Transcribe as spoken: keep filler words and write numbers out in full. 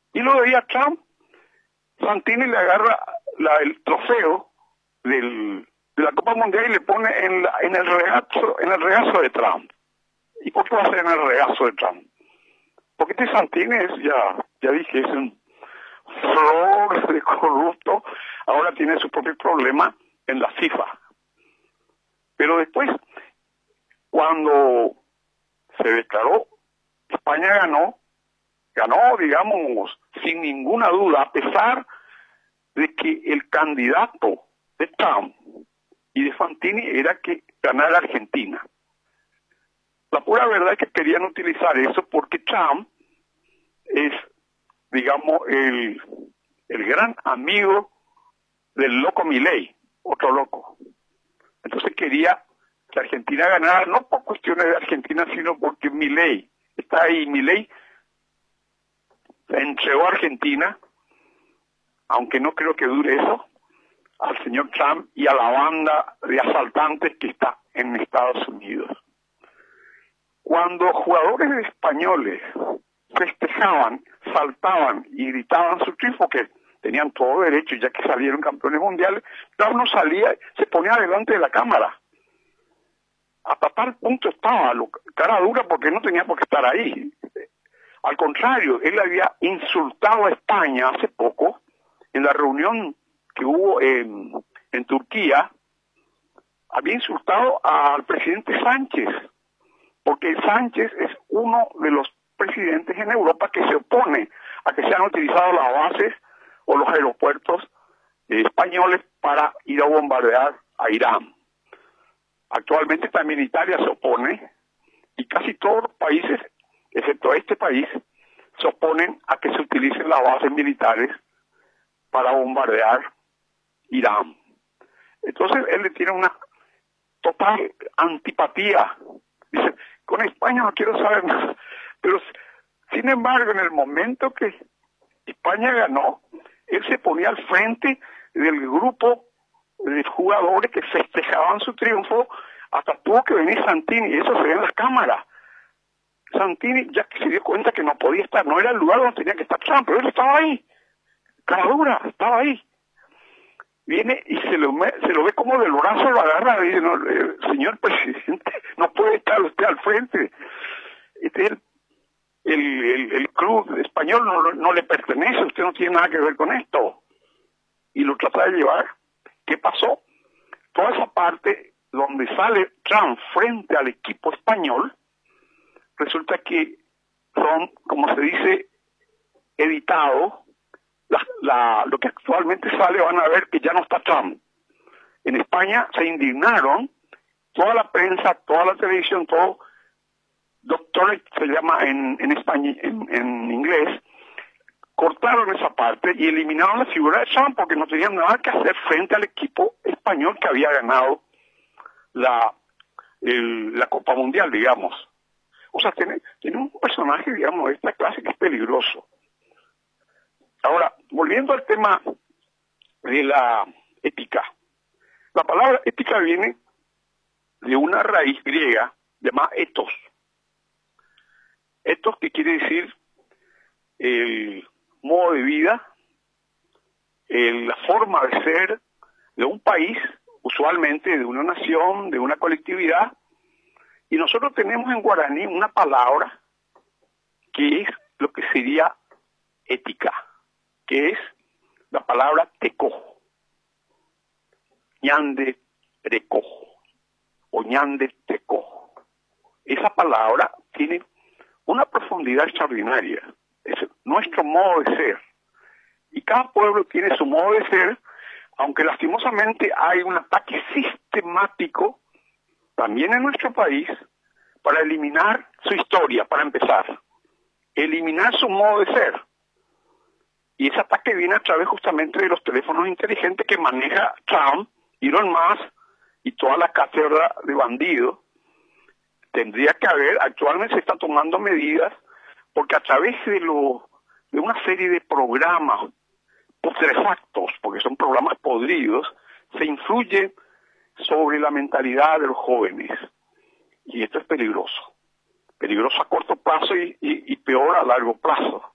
Y lo veía Trump. Santini le agarra la, el trofeo del, de la Copa Mundial y le pone en, la, en, el regazo, en el regazo de Trump. ¿Y por qué va a ser en el regazo de Trump? Porque este Santini es, ya, ya dije, es un flor de corrupto, ahora tiene su propio problema en la FIFA. Pero después, cuando se declaró, España ganó, ganó, digamos, sin ninguna duda, a pesar de que el candidato de Trump y de Santini era que ganara Argentina. La pura verdad es que querían utilizar eso porque Trump es, digamos, el, el gran amigo del loco Milei, otro loco. Entonces quería que Argentina ganara, no por cuestiones de Argentina, sino porque Milei está ahí. Milei entregó a Argentina, aunque no creo que dure eso, al señor Trump y a la banda de asaltantes que está en Estados Unidos. Cuando jugadores españoles festejaban, saltaban y gritaban su triunfo, que tenían todo derecho ya que salieron campeones mundiales, Trump no salía, se ponía delante de la cámara. Hasta tal punto estaba lo, cara dura porque no tenía por qué estar ahí. Al contrario, él había insultado a España hace poco, en la reunión que hubo en, en Turquía, había insultado al presidente Sánchez, porque Sánchez es uno de los presidentes en Europa que se opone a que sean utilizados las bases o los aeropuertos eh, españoles para ir a bombardear a Irán. Actualmente también Italia se opone y casi todos los países, excepto este país, se oponen a que se utilicen las bases militares para bombardear Irán. Entonces él le tiene una total antipatía. Dice, con España no quiero saber nada. Pero sin embargo, en el momento que España ganó, él se ponía al frente del grupo de jugadores que festejaban su triunfo, hasta tuvo que venir Santini, y eso se ve en las cámaras. Santini ya que se dio cuenta que no podía estar, no era el lugar donde tenía que estar Trump, pero él estaba ahí, cara dura, estaba ahí. Viene y se lo, se lo ve como del brazo, lo agarra y dice, no, eh, señor presidente, no puede estar usted al frente. Este es el, el, el, el club español, no, no le pertenece, usted no tiene nada que ver con esto. Y lo trata de llevar. ¿Qué pasó? Toda esa parte donde sale Trump frente al equipo español, resulta que son, como se dice, editados. La, la, lo que actualmente sale, van a ver que ya no está Trump. En España se indignaron, toda la prensa, toda la televisión, todo, doctor se llama en, en España, en, en inglés, cortaron esa parte y eliminaron la figura de Trump porque no tenían nada que hacer frente al equipo español que había ganado la, el, la Copa Mundial, digamos. O sea, tiene, tiene un personaje, digamos, de esta clase que es peligroso. Ahora, volviendo al tema de la ética. La palabra ética viene de una raíz griega llamada ethos. Ethos, que quiere decir el modo de vida, el, la forma de ser de un país, usualmente de una nación, de una colectividad. Y nosotros tenemos en guaraní una palabra que es lo que sería ética, que es la palabra tecojo, ñande recojo, o ñande tecojo. Esa palabra tiene una profundidad extraordinaria, es nuestro modo de ser. Y cada pueblo tiene su modo de ser, aunque lastimosamente hay un ataque sistemático, también en nuestro país, para eliminar su historia, para empezar, eliminar su modo de ser. Y ese ataque viene a través justamente de los teléfonos inteligentes que maneja Trump, Elon Musk y toda la cátedra de bandidos. Tendría que haber, actualmente se está tomando medidas, porque a través de, lo, de una serie de programas putrefactos, porque son programas podridos, se influye sobre la mentalidad de los jóvenes. Y esto es peligroso. Peligroso a corto plazo y, y, y peor a largo plazo.